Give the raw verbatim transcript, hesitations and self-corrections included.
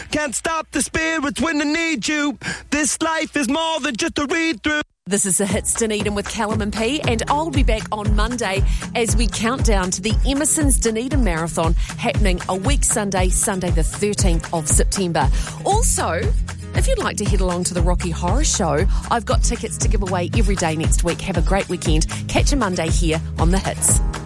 Can't stop the spirits when I need you. This life is more than just a read-through. This is the Hits Dunedin with Callum and P, and I'll be back on Monday as we count down to the Emerson's Dunedin Marathon happening a week Sunday, Sunday the thirteenth of September. Also, if you'd like to head along to the Rocky Horror Show, I've got tickets to give away every day next week. Have a great weekend. Catch you Monday here on The Hits.